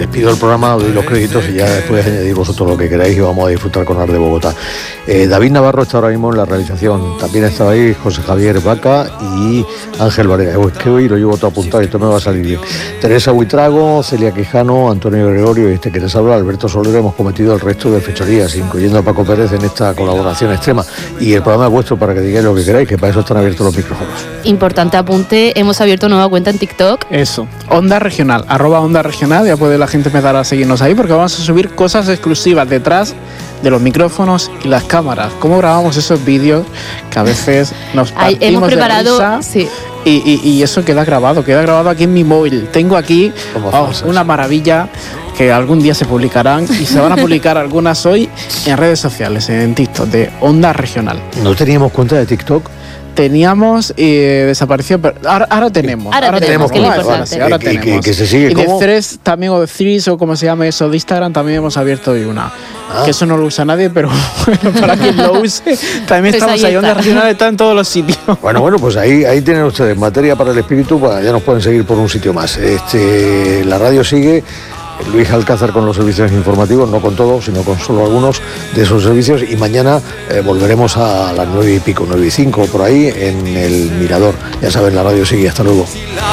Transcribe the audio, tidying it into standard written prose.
despido el programa, doy los créditos y ya después añadir vosotros lo que queráis y vamos a disfrutar con Arde Bogotá. David Navarro está ahora mismo en la realización, también está ahí José Javier Vaca y Ángel Varela. Es que hoy lo llevo todo apuntado y esto me va a salir bien. Teresa Buitrago, Celia Quijano, Antonio Gregorio y este que les habla, Alberto Soler, hemos cometido el resto de fechorías, incluyendo a Paco Pérez en esta colaboración extrema. Y el programa es vuestro para que digáis lo que queráis, que para eso están abiertos los micrófonos. Importante apunte, hemos abierto nueva cuenta en TikTok. Eso, Onda Regional, @Onda Regional, ya puede la gente empezar a seguirnos ahí porque vamos a subir cosas exclusivas detrás de los micrófonos y las cámaras. Cómo grabamos esos vídeos que a veces nos partimos hemos preparado, de risa, sí. Y eso queda grabado aquí en mi móvil. Tengo aquí una maravilla que algún día se publicarán y se van a publicar algunas hoy en redes sociales, en TikTok, de Onda Regional. ¿No teníamos cuenta de TikTok? Teníamos desapareció, pero ahora tenemos. Ahora tenemos, que es lo importante. Ahora tenemos. Que se sigue, y de ¿cómo? Threads también, o de Threads, o como se llama eso, de Instagram también hemos abierto hoy una. Que eso no lo usa nadie, pero bueno, para quien lo use, también pues estamos ahí. Onda Regional está en todos los sitios. Bueno, pues ahí tienen ustedes materia para el espíritu, ya nos pueden seguir por un sitio más. La radio sigue. Luis Alcázar con los servicios informativos, no con todos, sino con solo algunos de esos servicios, y mañana volveremos a las 9:05, 9:05, por ahí, en el Mirador. Ya saben, la radio sigue. Hasta luego.